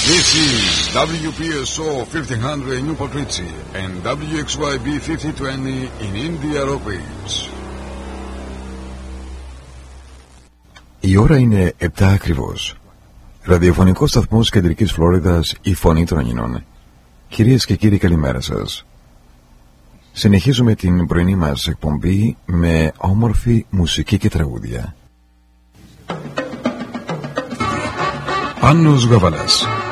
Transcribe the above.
This is WPSO 1500 in Newport Richie and WXYB 5020 in India Rockbridge. Η ώρα είναι 7 ακριβώς. Ραδιοφωνικός σταθμός Κεντρικής Φλόριδας, η Φωνή των Αγινών. Κυρίες και κύριοι, καλημέρα σας. Συνεχίζουμε την πρωινή μας εκπομπή με όμορφη μουσική και τραγούδια. Πάνος Γαβαλάς.